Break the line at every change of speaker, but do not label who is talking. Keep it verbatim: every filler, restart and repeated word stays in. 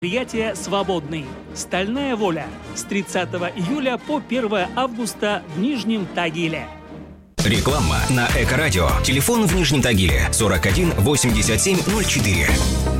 Мероприятие «Свободный». «Стальная воля» с тридцатого июля по первого августа в Нижнем Тагиле.
Реклама на Эко-радио. Телефон в Нижнем Тагиле сорок один восемьдесят семь ноль четыре.